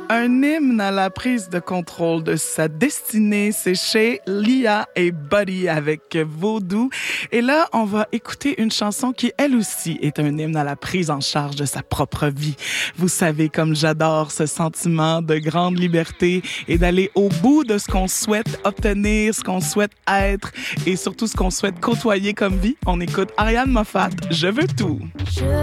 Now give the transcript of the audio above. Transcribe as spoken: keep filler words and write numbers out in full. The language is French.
Un hymne à la prise de contrôle de sa destinée, c'est chez Lia et Buddy avec Vaudou. Et là, on va écouter une chanson qui, elle aussi, est un hymne à la prise en charge de sa propre vie. Vous savez comme j'adore ce sentiment de grande liberté et d'aller au bout de ce qu'on souhaite obtenir, ce qu'on souhaite être et surtout ce qu'on souhaite côtoyer comme vie. On écoute Ariane Moffat, Je veux tout. Je